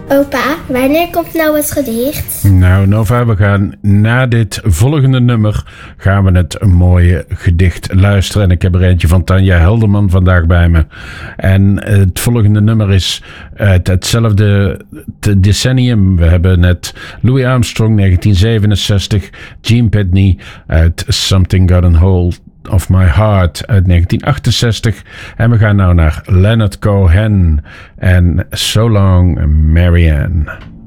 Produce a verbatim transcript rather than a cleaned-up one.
Opa, wanneer komt nou het gedicht? Nou, Nova, we gaan na dit volgende nummer gaan we het mooie gedicht luisteren. En ik heb er eentje van Tanja Helderman vandaag bij me. En het volgende nummer is uit hetzelfde decennium. We hebben net Louis Armstrong, negentien zevenenzestig. Gene Pitney uit Something Got a Hold of My Heart uit negentien achtenzestig. En we gaan nou naar Leonard Cohen en So Long Marianne.